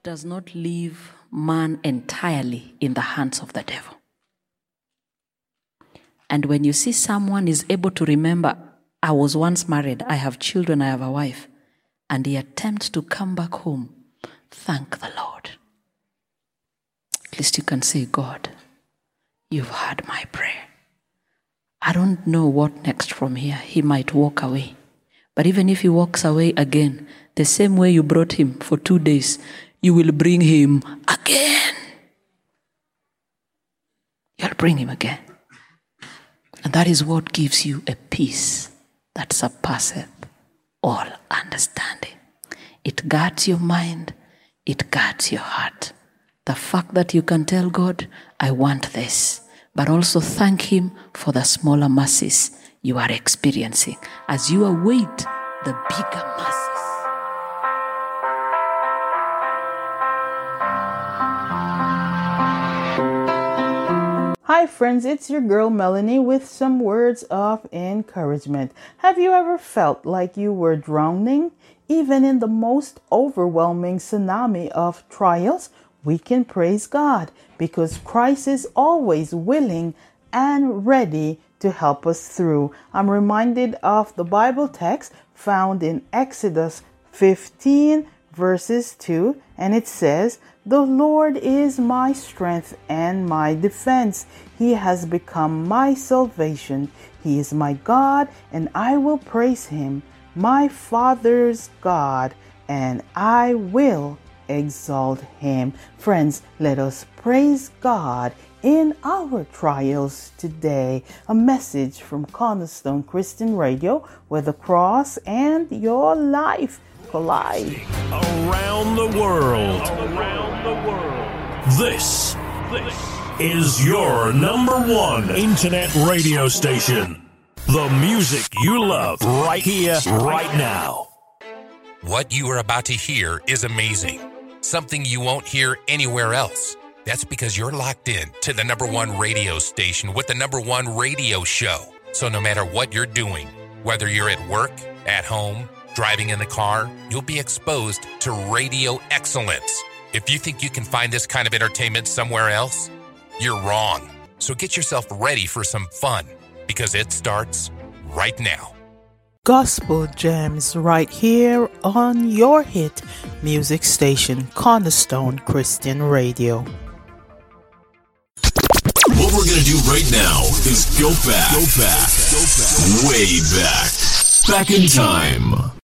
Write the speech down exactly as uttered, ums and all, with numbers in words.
does not leave man entirely in the hands of the devil. And when you see someone is able to remember, I was once married, I have children, I have a wife, and he attempts to come back home, thank the Lord. At least you can say, God, you've heard my prayer. I don't know what next from here. He might walk away. But even if he walks away again, the same way you brought him for two days, you will bring him again. You'll bring him again. And that is what gives you a peace that surpasseth all understanding. It guards your mind. It guards your heart. The fact that you can tell God, I want this, but also thank him for the smaller mercies you are experiencing as you await the bigger mercies. Hi friends, it's your girl Melanie with some words of encouragement. Have you ever felt like you were drowning? Even in the most overwhelming tsunami of trials, we can praise God because Christ is always willing and ready to help us through. I'm reminded of the Bible text found in Exodus fifteen verses two, and it says, "The Lord is my strength and my defense. He has become my salvation. He is my God, and I will praise him, my Father's God, and I will exalt him." Friends, let us praise God in our trials today. A message from Cornerstone Christian Radio, where the cross and your life collide. Around the world. Around the world. This, this is your number one internet radio station. The music you love right here, right now. What you are about to hear is amazing. Something you won't hear anywhere else. That's because you're locked in to the number one radio station with the number one radio show. So no matter what you're doing, whether you're at work, at home, driving in the car, you'll be exposed to radio excellence. If you think you can find this kind of entertainment somewhere else, you're wrong. So get yourself ready for some fun, because it starts right now. Gospel gems right here on your hit music station, Cornerstone Christian Radio. What we're going to do right now is go back, go back, go back, way back, back in time.